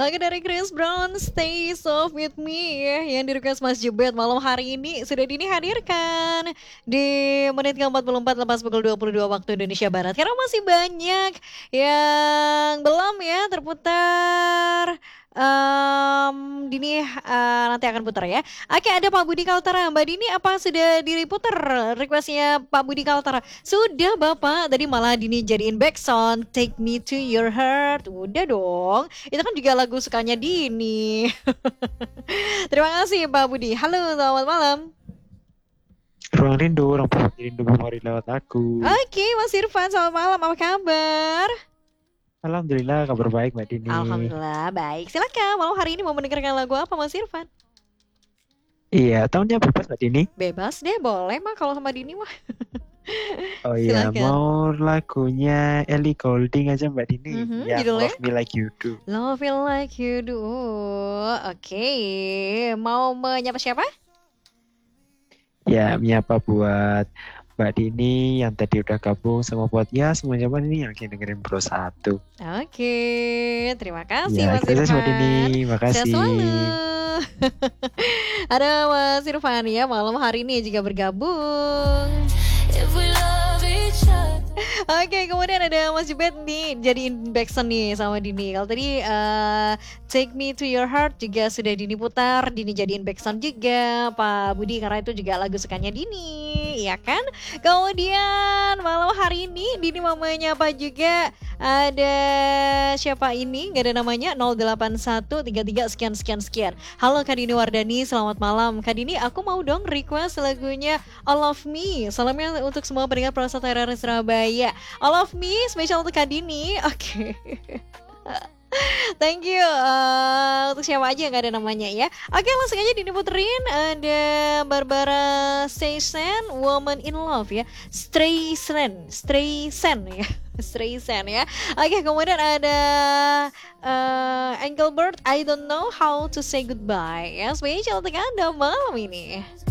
Oke, dari Chris Brown, Stay Soft With Me ya, yang di request Mas Jebet malam hari ini sudah Dini hadirkan di menit ke-44 lepas pukul 22 waktu Indonesia Barat. Karena masih banyak yang belum ya terputar. Dini nanti akan putar ya. Oke, ada Pak Budi Kaltara. Mbak Dini, apa sudah diputar requestnya Pak Budi Kaltara? Sudah Bapak, tadi malah Dini jadiin backsound Take Me To Your Heart. Udah dong, itu kan juga lagu sukanya Dini. Terima kasih Pak Budi. Halo, selamat malam. Ruang rindu, orang berbagi rindu memori lewat aku. Oke, Mas Irfan, selamat malam. Apa kabar? Alhamdulillah kabar baik Mbak Dini. Alhamdulillah, baik. Silakan, malam hari ini mau mendengarkan lagu apa Mas Irfan? Iya, tahunnya bebas Mbak Dini. Bebas deh, boleh mah kalau sama Dini mah. Oh iya, Silakan. mau lagunya Ellie Goulding aja Mbak Dini, yang Judulnya? Love Me Like You Do. Love You Like You Do. Oke, mau menyapa siapa? Ya, menyapa buat Mbak Dini yang tadi udah gabung, sama buat ya semuanya Mbak Dini yang lagi dengerin Bro 1. Oke, terima kasih Ya, Mas kita Mbak Dini, Irfan. Sehat makasih. selalu. Ada Mas Irfan ya malam hari ini juga bergabung. Oke, kemudian ada Mas Jebet nih jadiin backsound nih sama Dini. Kalau tadi Take Me To Your Heart juga sudah Dini putar, Dini jadiin backsound juga Pak Budi karena itu juga lagu sukanya Dini, ya kan? Kemudian malam hari ini Dini mau menyapa juga ada siapa ini? Gak ada namanya 08133 sekian sekian sekian. Halo Kak Dini Wardani, selamat malam. Kak Dini, aku mau dong request lagunya All of Me. Salamnya untuk semua pendengar Prasa Teroris Surabaya. All of Me, spesial untuk Kak Dini. Oke. Thank you. Untuk siapa aja nggak ada namanya ya. Oke, langsung aja Dini puterin. Ada Barbara Streisand, Woman in Love ya. Streisand ya. Streisand ya. Oke, kemudian ada Engelbert, I Don't Know How to Say Goodbye ya. Spesial untuk Anda malam ini.